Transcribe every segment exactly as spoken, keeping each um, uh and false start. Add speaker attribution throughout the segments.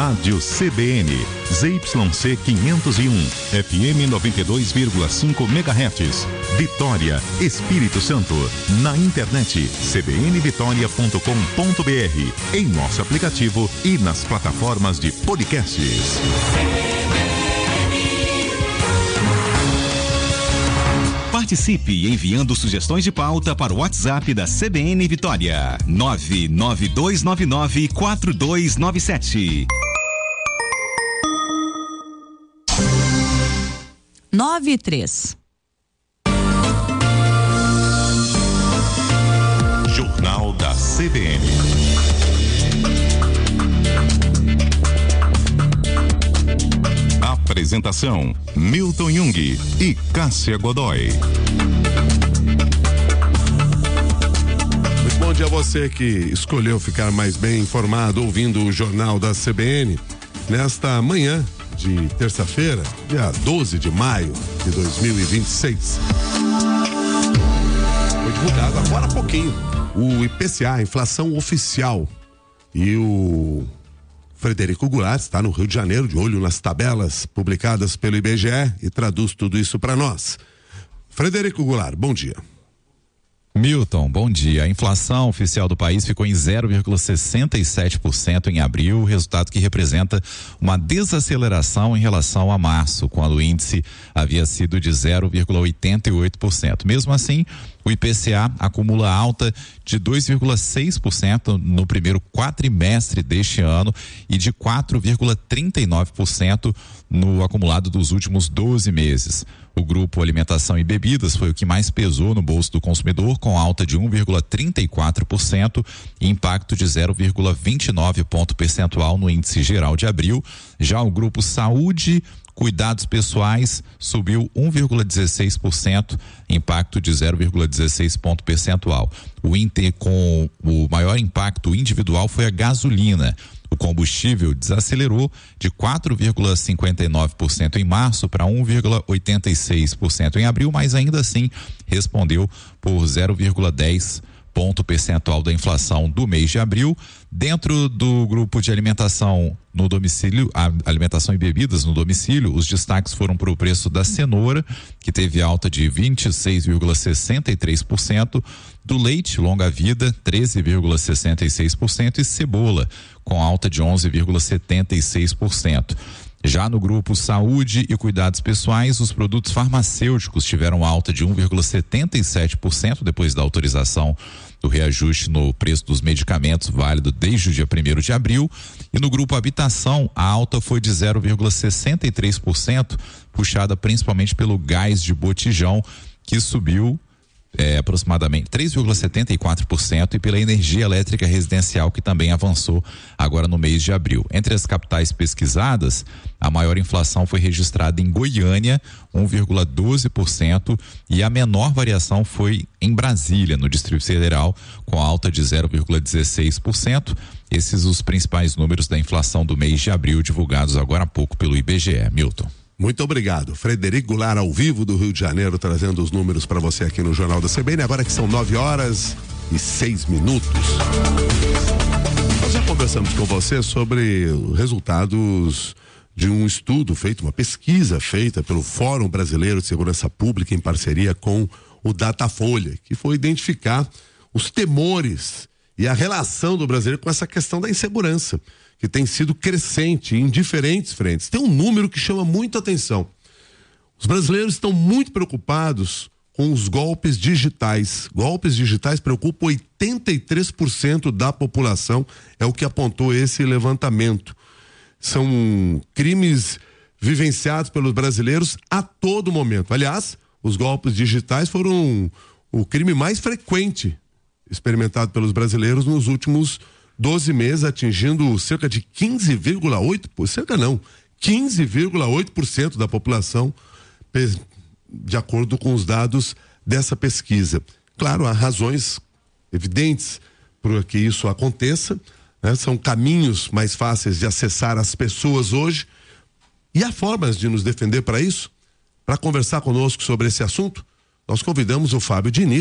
Speaker 1: Rádio C B N, Z Y C quinhentos e um, F M noventa e dois vírgula cinco megahertz, Vitória, Espírito Santo. Na internet, c b n vitória ponto com ponto b r, em nosso aplicativo e nas plataformas de podcasts.
Speaker 2: Participe enviando sugestões de pauta para o WhatsApp da C B N Vitória. nove nove dois nove nove quatro dois nove sete.
Speaker 3: Nove três.
Speaker 1: Jornal da C B N. Apresentação: Milton Jung e Cássia Godoy.
Speaker 4: Muito bom dia a você que escolheu ficar mais bem informado ouvindo o Jornal da C B N nesta manhã de terça-feira, dia doze de maio de dois mil e vinte e seis. Foi divulgado agora há pouquinho o I P C A, a inflação oficial, e o Frederico Goulart está no Rio de Janeiro, de olho nas tabelas publicadas pelo I B G E, e traduz tudo isso para nós. Frederico Goulart, bom dia.
Speaker 5: Milton, bom dia. A inflação oficial do país ficou em zero vírgula sessenta e sete por cento em abril, resultado que representa uma desaceleração em relação a março, quando o índice havia sido de zero vírgula oitenta e oito por cento. Mesmo assim, o I P C A acumula alta de dois vírgula seis por cento no primeiro quadrimestre deste ano e de quatro vírgula trinta e nove por cento no acumulado dos últimos doze meses. O grupo Alimentação e Bebidas foi o que mais pesou no bolso do consumidor, com alta de um vírgula trinta e quatro por cento e impacto de zero vírgula vinte e nove ponto percentual no índice geral de abril. Já o grupo Saúde, Cuidados Pessoais subiu um vírgula dezesseis por cento, impacto de zero vírgula dezesseis ponto percentual. O índice com o maior impacto individual foi a gasolina. O combustível desacelerou de quatro vírgula cinquenta e nove por cento em março para um vírgula oitenta e seis por cento em abril, mas ainda assim respondeu por zero vírgula dez ponto percentual da inflação do mês de abril. Dentro do grupo de alimentação no domicílio, a alimentação e bebidas no domicílio, os destaques foram para o preço da cenoura, que teve alta de vinte e seis vírgula sessenta e três por cento, do leite longa-vida treze vírgula sessenta e seis por cento e cebola com alta de onze vírgula setenta e seis por cento. Já no grupo Saúde e Cuidados Pessoais, os produtos farmacêuticos tiveram alta de um vírgula setenta e sete por cento depois da autorização do reajuste no preço dos medicamentos válido desde o dia primeiro de abril. E no grupo Habitação, a alta foi de zero vírgula sessenta e três por cento, puxada principalmente pelo gás de botijão, que subiu É, aproximadamente três vírgula setenta e quatro por cento, e pela energia elétrica residencial, que também avançou agora no mês de abril. Entre as capitais pesquisadas, a maior inflação foi registrada em Goiânia, um vírgula doze por cento, e a menor variação foi em Brasília, no Distrito Federal, com alta de zero vírgula dezesseis por cento. Esses os principais números da inflação do mês de abril, divulgados agora há pouco pelo I B G E. Milton.
Speaker 4: Muito obrigado. Frederico Goulart, ao vivo do Rio de Janeiro, trazendo os números para você aqui no Jornal da C B N, agora que são nove horas e seis minutos. Nós já conversamos com você sobre resultados de um estudo feito, uma pesquisa feita pelo Fórum Brasileiro de Segurança Pública em parceria com o Datafolha, que foi identificar os temores e a relação do brasileiro com essa questão da insegurança, que tem sido crescente em diferentes frentes. Tem um número que chama muito atenção. Os brasileiros estão muito preocupados com os golpes digitais. Golpes digitais preocupam oitenta e três por cento da população, é o que apontou esse levantamento. São crimes vivenciados pelos brasileiros a todo momento. Aliás, os golpes digitais foram o crime mais frequente experimentado pelos brasileiros nos últimos doze meses, atingindo cerca de quinze vírgula oito por cento, cerca não, quinze vírgula oito por cento da população, de acordo com os dados dessa pesquisa. Claro, há razões evidentes para que isso aconteça, né? São caminhos mais fáceis de acessar as pessoas hoje, e há formas de nos defender para isso. Para conversar conosco sobre esse assunto, nós convidamos o Fábio Diniz,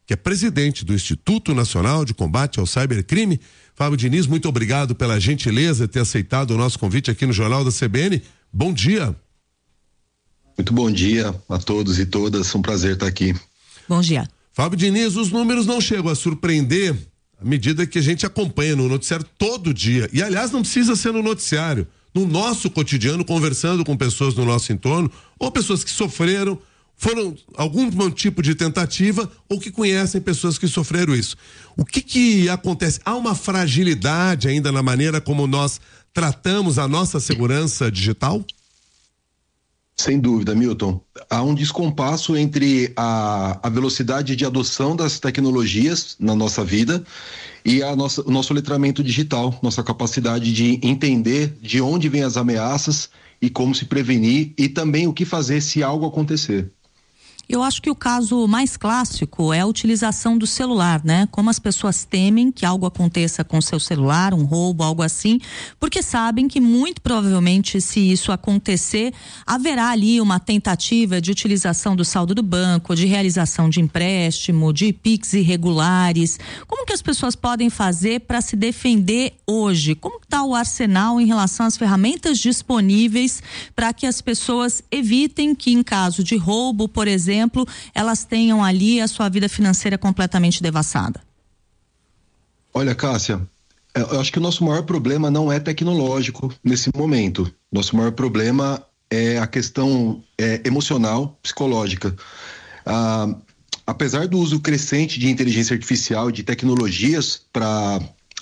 Speaker 4: que é presidente do Instituto Nacional de Combate ao Cybercrime. Fábio Diniz, muito obrigado pela gentileza de ter aceitado o nosso convite aqui no Jornal da C B N. Bom dia.
Speaker 6: Muito bom dia a todos e todas, um prazer estar aqui.
Speaker 3: Bom dia.
Speaker 4: Fábio Diniz, os números não chegam a surpreender à medida que a gente acompanha no noticiário todo dia. E, aliás, não precisa ser no noticiário. No nosso cotidiano, conversando com pessoas no nosso entorno, ou pessoas que sofreram, foram algum tipo de tentativa, ou que conhecem pessoas que sofreram isso. O que que acontece? Há uma fragilidade ainda na maneira como nós tratamos a nossa segurança digital?
Speaker 6: Sem dúvida, Milton. Há um descompasso entre a, a velocidade de adoção das tecnologias na nossa vida e a nossa, o nosso letramento digital, nossa capacidade de entender de onde vêm as ameaças e como se prevenir e também o que fazer se algo acontecer.
Speaker 3: Eu acho que o caso mais clássico é a utilização do celular, né? Como as pessoas temem que algo aconteça com seu celular, um roubo, algo assim, porque sabem que muito provavelmente, se isso acontecer, haverá ali uma tentativa de utilização do saldo do banco, de realização de empréstimo, de Pix irregulares. Como que as pessoas podem fazer para se defender hoje? Como está o arsenal em relação às ferramentas disponíveis para que as pessoas evitem que, em caso de roubo, por exemplo, exemplo, elas tenham ali a sua vida financeira completamente devassada?
Speaker 6: Olha, Cássia, eu acho que o nosso maior problema não é tecnológico nesse momento. Nosso maior problema é a questão é, emocional, psicológica. Ah, apesar do uso crescente de inteligência artificial e de tecnologias para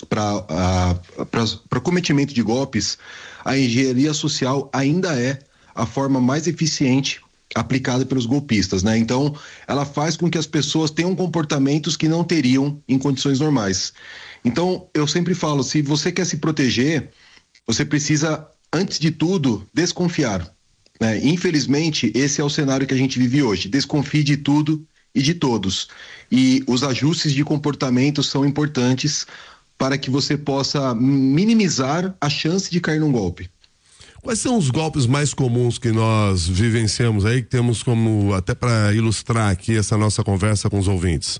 Speaker 6: para cometimento de golpes, a engenharia social ainda é a forma mais eficiente aplicada pelos golpistas, né? Então, ela faz com que as pessoas tenham comportamentos que não teriam em condições normais. Então, eu sempre falo, se você quer se proteger, você precisa, antes de tudo, desconfiar, né? Infelizmente, esse é o cenário que a gente vive hoje. Desconfie de tudo e de todos. E os ajustes de comportamento são importantes para que você possa minimizar a chance de cair num golpe.
Speaker 4: Quais são os golpes mais comuns que nós vivenciamos aí, que temos como, até para ilustrar aqui essa nossa conversa com os ouvintes?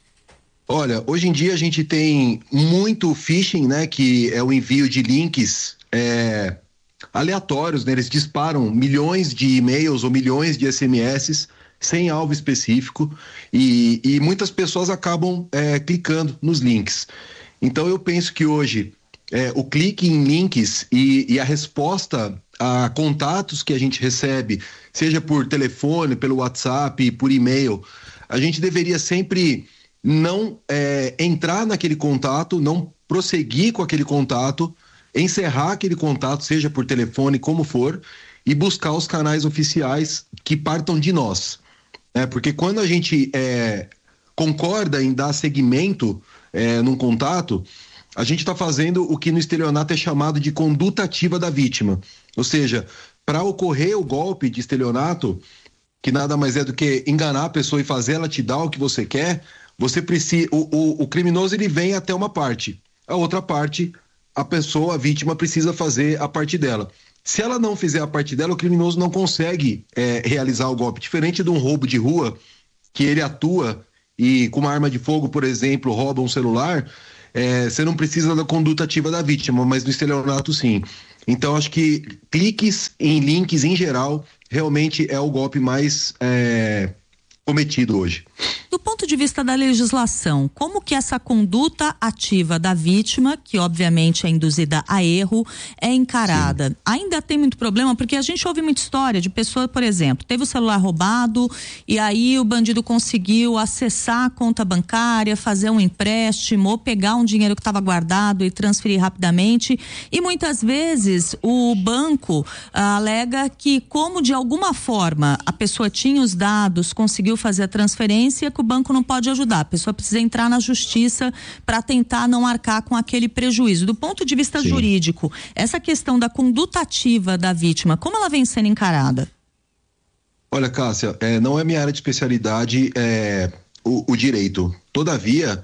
Speaker 6: Olha, hoje em dia a gente tem muito phishing, né, que é o envio de links é, aleatórios, né, eles disparam milhões de e-mails ou milhões de S M S sem alvo específico e, e muitas pessoas acabam é, clicando nos links. Então eu penso que hoje É, o clique em links e, e a resposta a contatos que a gente recebe, seja por telefone, pelo WhatsApp, por e-mail, a gente deveria sempre não é, entrar naquele contato, não prosseguir com aquele contato, encerrar aquele contato, seja por telefone, como for, e buscar os canais oficiais que partam de nós. É, porque quando a gente é, concorda em dar seguimento é, num contato, a gente está fazendo o que no estelionato é chamado de conduta ativa da vítima. Ou seja, para ocorrer o golpe de estelionato, que nada mais é do que enganar a pessoa e fazer ela te dar o que você quer, você precisa, o, o, o criminoso ele vem até uma parte. A outra parte, a pessoa, a vítima, precisa fazer a parte dela. Se ela não fizer a parte dela, o criminoso não consegue é, realizar o golpe. Diferente de um roubo de rua, que ele atua e com uma arma de fogo, por exemplo, rouba um celular, É, você não precisa da conduta ativa da vítima, mas no estelionato sim. Então acho que cliques em links em geral realmente é o golpe mais é, cometido hoje.
Speaker 3: Do ponto de vista da legislação, como que essa conduta ativa da vítima, que obviamente é induzida a erro, é encarada? Sim. Ainda tem muito problema, porque a gente ouve muita história de pessoa, por exemplo, teve o celular roubado e aí o bandido conseguiu acessar a conta bancária, fazer um empréstimo ou pegar um dinheiro que estava guardado e transferir rapidamente, e muitas vezes o banco ah, alega que, como de alguma forma a pessoa tinha os dados, conseguiu fazer a transferência, que o banco não pode ajudar, a pessoa precisa entrar na justiça para tentar não arcar com aquele prejuízo. Do ponto de vista Sim. jurídico, essa questão da conduta ativa da vítima, como ela vem sendo encarada?
Speaker 6: Olha, Cássia, é, não é minha área de especialidade é, o, o direito. Todavia,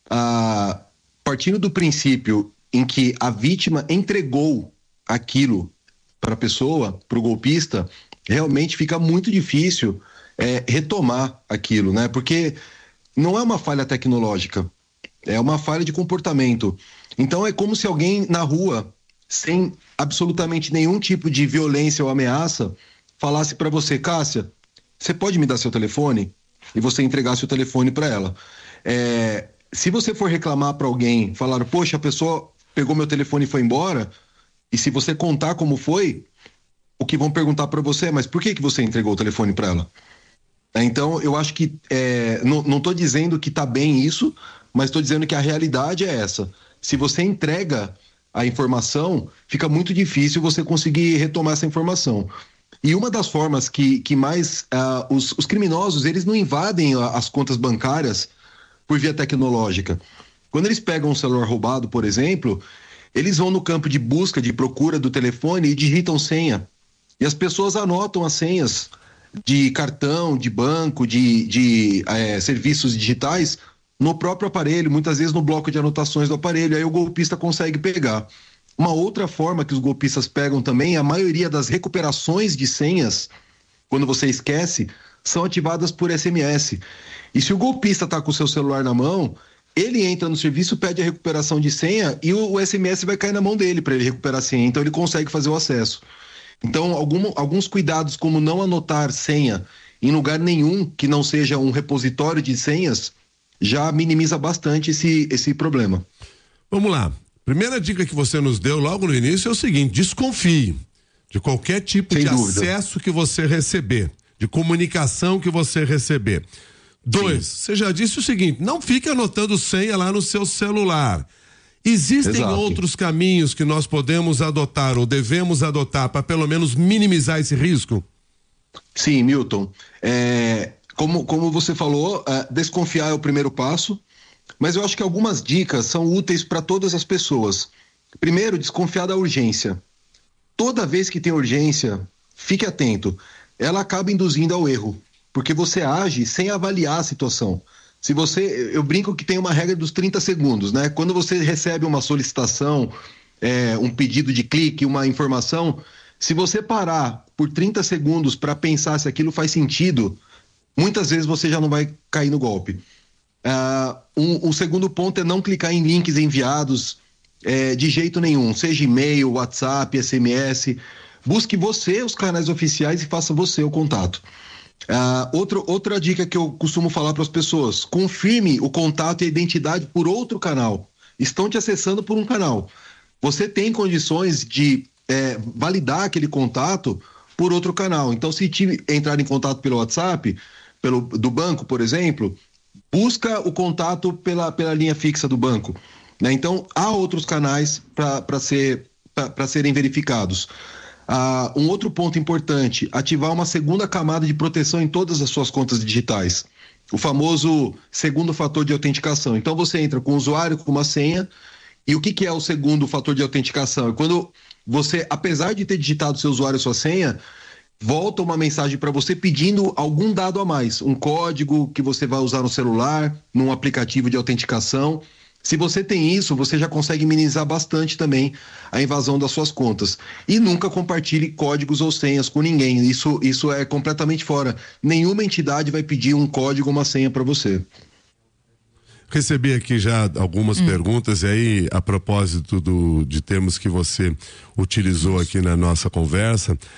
Speaker 6: a, partindo do princípio em que a vítima entregou aquilo para a pessoa, para o golpista, realmente fica muito difícil É, retomar aquilo, né? Porque não é uma falha tecnológica, é uma falha de comportamento. Então é como se alguém na rua, sem absolutamente nenhum tipo de violência ou ameaça, falasse para você: Cássia, você pode me dar seu telefone? E você entregasse o telefone para ela. É, se você for reclamar para alguém, falar: poxa, a pessoa pegou meu telefone e foi embora, e se você contar como foi, o que vão perguntar para você é: mas por que que você entregou o telefone para ela? Então, eu acho que, é, não, não tô dizendo que tá bem isso, mas estou dizendo que a realidade é essa. Se você entrega a informação, fica muito difícil você conseguir retomar essa informação. E uma das formas que, que mais uh, os, os criminosos, eles não invadem as contas bancárias por via tecnológica. Quando eles pegam um celular roubado, por exemplo, eles vão no campo de busca, de procura do telefone e digitam senha. E as pessoas anotam as senhas de cartão, de banco, de, de é, serviços digitais no próprio aparelho, muitas vezes no bloco de anotações do aparelho, aí o golpista consegue pegar. Uma outra forma que os golpistas pegam também, a maioria das recuperações de senhas, quando você esquece, são ativadas por S M S. E se o golpista está com o seu celular na mão, ele entra no serviço, pede a recuperação de senha e o, o S M S vai cair na mão dele para ele recuperar a senha, então ele consegue fazer o acesso. Então, algum, alguns cuidados, como não anotar senha em lugar nenhum que não seja um repositório de senhas, já minimiza bastante esse, esse problema.
Speaker 4: Vamos lá. Primeira dica que você nos deu logo no início é o seguinte: desconfie de qualquer tipo Sem de dúvida. acesso que você receber, de comunicação que você receber. Dois, Sim. você já disse o seguinte: não fique anotando senha lá no seu celular. Existem Exato. outros caminhos que nós podemos adotar ou devemos adotar para pelo menos minimizar esse risco?
Speaker 6: Sim, Milton. É, como, como você falou, é, desconfiar é o primeiro passo, mas eu acho que algumas dicas são úteis para todas as pessoas. Primeiro, desconfiar da urgência. Toda vez que tem urgência, fique atento. Ela acaba induzindo ao erro, porque você age sem avaliar a situação. Se você, eu brinco que tem uma regra dos trinta segundos, né? Quando você recebe uma solicitação, é, um pedido de clique, uma informação, se você parar por trinta segundos para pensar se aquilo faz sentido, muitas vezes você já não vai cair no golpe. Uh, um, o segundo ponto é não clicar em links enviados é, de jeito nenhum, seja e-mail, WhatsApp, S M S. Busque você os canais oficiais e faça você o contato. Uh, outro, outra dica que eu costumo falar para as pessoas: confirme o contato e a identidade por outro canal. Estão te acessando por um canal. Você tem condições de é, validar aquele contato por outro canal. Então, se te entrar em contato pelo WhatsApp, pelo, do banco, por exemplo, busca o contato pela, pela linha fixa do banco. Né? Então, há outros canais para ser, para serem verificados. Ah, um outro ponto importante: ativar uma segunda camada de proteção em todas as suas contas digitais. O famoso segundo fator de autenticação. Então você entra com o usuário, com uma senha, e o que, que é o segundo fator de autenticação? É quando você, apesar de ter digitado seu usuário e sua senha, volta uma mensagem para você pedindo algum dado a mais, um código que você vai usar no celular, num aplicativo de autenticação. Se você tem isso, você já consegue minimizar bastante também a invasão das suas contas. E nunca compartilhe códigos ou senhas com ninguém. Isso, isso é completamente fora. Nenhuma entidade vai pedir um código ou uma senha para você.
Speaker 4: Recebi aqui já algumas hum. perguntas, e aí, a propósito do, de termos que você utilizou aqui na nossa conversa,